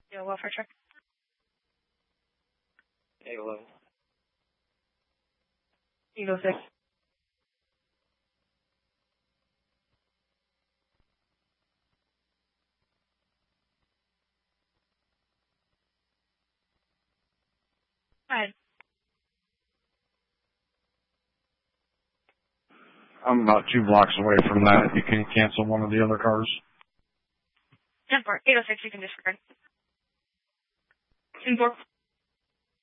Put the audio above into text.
Yeah, welfare check. 811. Eagle 6. Go ahead. I'm about 2 blocks away from that. You can cancel one of the other cars. 10-4. 806, you can disregard. 10-4.